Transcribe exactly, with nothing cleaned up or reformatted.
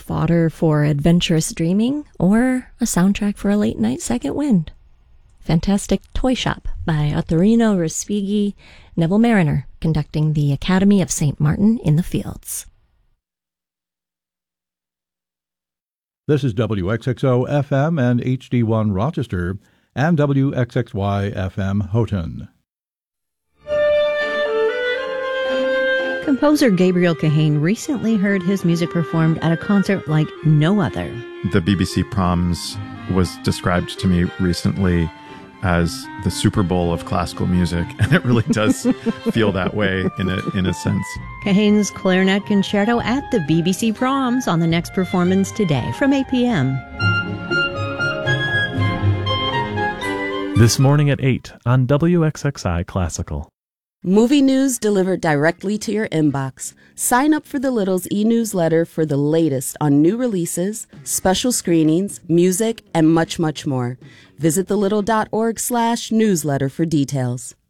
fodder for adventurous dreaming, or a soundtrack for a late night second wind. Fantastic Toy Shop by Ottorino Respighi, Neville Mariner, conducting the Academy of Saint Martin in the Fields. This is W X X O F M and H D one Rochester and W X X Y F M Houghton. Composer Gabriel Kahane recently heard his music performed at a concert like no other. The B B C Proms was described to me recently as the Super Bowl of classical music, and it really does feel that way in a in a sense. Kahane's clarinet concerto at the B B C Proms on the next performance today from eight p.m. This morning at eight on W X X I Classical. Movie news delivered directly to your inbox. Sign up for the Little's e-newsletter for the latest on new releases, special screenings, music, and much, much more. Visit thelittle.org slash newsletter for details.